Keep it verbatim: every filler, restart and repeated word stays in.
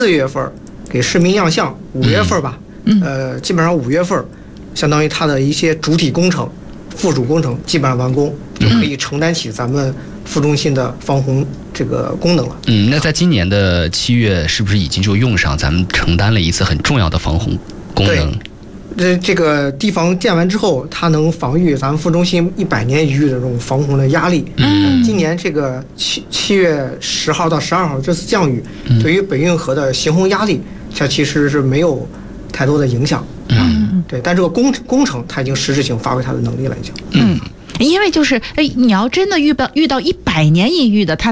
四月份给市民样相，五月份吧， 嗯、 呃，基本上五月份，相当于它的一些主体工程、附属工程基本上完工，就可以承担起咱们副中心的防洪这个功能了。 嗯，那在今年的七月，是不是已经就用上咱们承担了一次很重要的防洪功能？ 这这个堤防建完之后，它能防御咱们副中心一百年一遇的这种防洪的压力。 嗯， 今年这个七七月十号到十二号这次降雨，嗯、对于北运河的行洪压力，它其实是没有太多的影响。 嗯， 对，但这个工工程它已经实质性发挥它的能力了，已经。 嗯，因为就是哎，你要真的遇到遇到一百年一遇的，它